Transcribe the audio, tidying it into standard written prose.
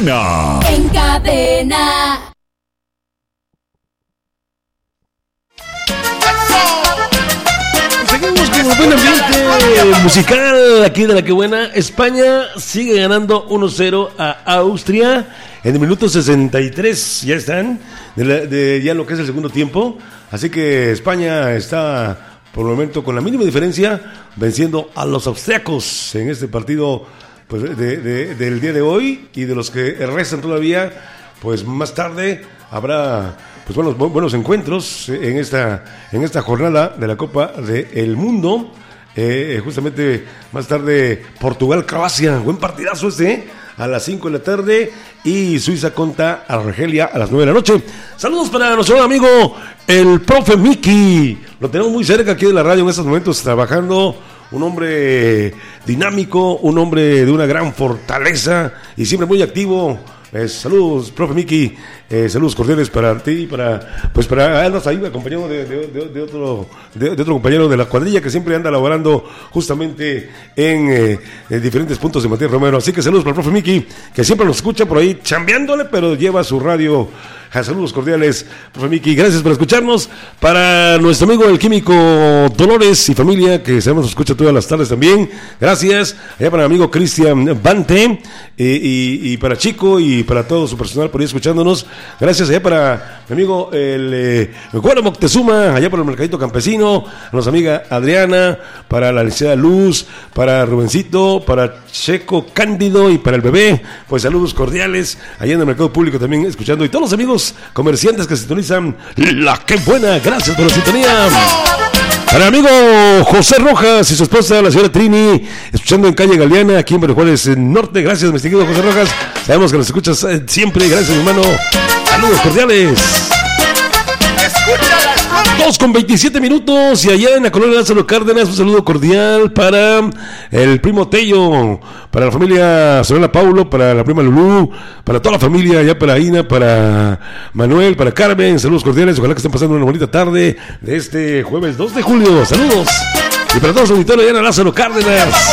Cadena. En Cadena. Seguimos con un buen ambiente musical aquí de La Que Buena. España sigue ganando 1-0 a Austria en el minuto 63. Ya están ya lo que es el segundo tiempo. Así que España está por el momento con la mínima diferencia venciendo a los austriacos en este partido, pues, del día de hoy, y de los que restan todavía, pues más tarde habrá pues buenos encuentros en esta jornada de la Copa del Mundo. Justamente más tarde Portugal-Croacia, buen partidazo a las 5 de la tarde, y Suiza contra Argelia a las 9 de la noche. Saludos para nuestro amigo el profe Miki, lo tenemos muy cerca aquí de la radio en estos momentos trabajando. Un hombre dinámico, un hombre de una gran fortaleza y siempre muy activo. Saludos, profe Miki, saludos cordiales para ti y para Almas ahí, acompañado de otro compañero de la cuadrilla que siempre anda laborando justamente en diferentes puntos de Matías Romero. Así que saludos para el profe Miki, que siempre nos escucha por ahí chambeándole, pero lleva su radio. Saludos cordiales, profe Miki, gracias por escucharnos. Para nuestro amigo el químico Dolores y familia, que sabemos nos escucha todas las tardes también, gracias. Allá para mi amigo Cristian Bante, y para Chico y para todo su personal por ahí escuchándonos, gracias. Allá para mi amigo el Guaro Moctezuma, allá por el Mercadito Campesino, a nuestra amiga Adriana, para la licenciada Luz, para Rubencito, para Checo Cándido y para el bebé, pues saludos cordiales, allá en el Mercado Público también escuchando, y todos los amigos comerciantes que sintonizan La Que Buena, gracias por la sintonía. Para mi amigo José Rojas y su esposa, la señora Trini, escuchando en calle Galeana, aquí en Buenos Juárez Norte. Gracias, mi estimado José Rojas. Sabemos que nos escuchas siempre. Gracias, mi hermano. Saludos cordiales. 2:27 y allá en la colonia Lázaro Cárdenas, un saludo cordial para el primo Tello, para la familia Sorella Paulo, para la prima Lulú, para toda la familia, allá para Ina, para Manuel, para Carmen, saludos cordiales, ojalá que estén pasando una bonita tarde de este jueves 2 de julio, saludos. Y para todos los auditores allá en Lázaro Cárdenas.